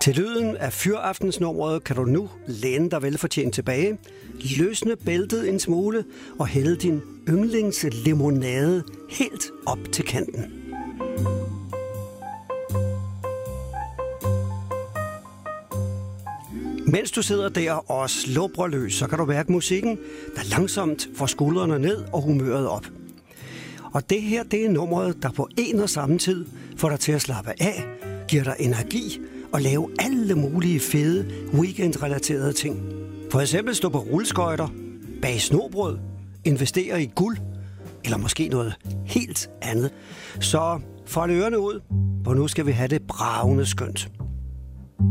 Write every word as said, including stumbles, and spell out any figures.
Til lyden af fyraftensnummeret kan du nu læne dig velfortjent tilbage, løsne bæltet en smule og hælde din yndlingslimonade helt op til kanten. Mens du sidder der og slubrer løs, så kan du mærke musikken, der langsomt får skuldrene ned og humøret op. Og det her, det er nummeret, der på en og samme tid får dig til at slappe af, giver dig energi og lave alle mulige fede weekendrelaterede ting. For eksempel stå på rulleskøjter, bage snobrød, investere i guld, eller måske noget helt andet. Så fold ørerne ud, for nu skal vi have det bragende skønt.